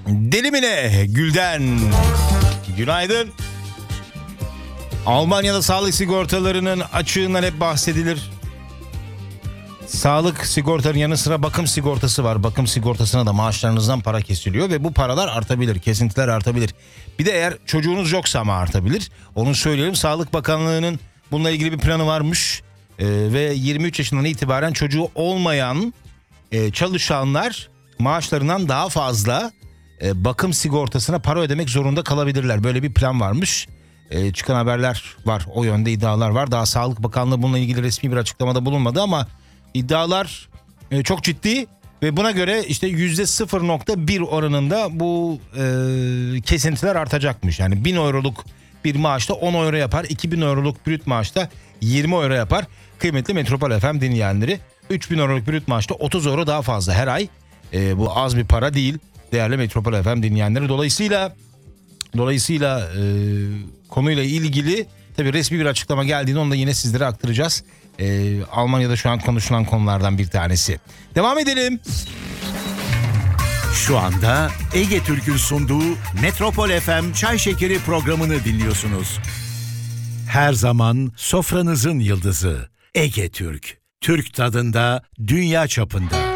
Delimine Gül'den günaydın. Almanya'da sağlık sigortalarının açığından hep bahsedilir. Sağlık sigortanın yanı sıra bakım sigortası var. Bakım sigortasına da maaşlarınızdan para kesiliyor ve bu paralar artabilir, kesintiler artabilir. Bir de eğer çocuğunuz yoksa ama artabilir. Onu söyleyelim. Sağlık Bakanlığı'nın bununla ilgili bir planı varmış. Ve 23 yaşından itibaren çocuğu olmayan çalışanlar maaşlarından daha fazla bakım sigortasına para ödemek zorunda kalabilirler. Böyle bir plan varmış. Çıkan haberler var. O yönde iddialar var. Daha Sağlık Bakanlığı bununla ilgili resmi bir açıklamada bulunmadı ama iddialar çok ciddi ve buna göre işte %0.1 oranında bu kesintiler artacakmış. Yani 1000 euroluk bir maaşta 10 euro yapar. 2000 euroluk brüt maaşta 20 euro yapar. Kıymetli Metropol FM dinleyenleri, 3000 euroluk brüt maaşta 30 euro daha fazla her ay. Bu az bir para değil değerli Metropol FM dinleyenleri. Dolayısıyla konuyla ilgili tabii resmi bir açıklama geldiğinde onu da yine sizlere aktaracağız. Almanya'da şu an konuşulan konulardan bir tanesi. Devam edelim. Şu anda Ege Türk'ün sunduğu Metropol FM Çay Şekeri programını dinliyorsunuz. Her zaman sofranızın yıldızı Ege Türk. Türk tadında, dünya çapında.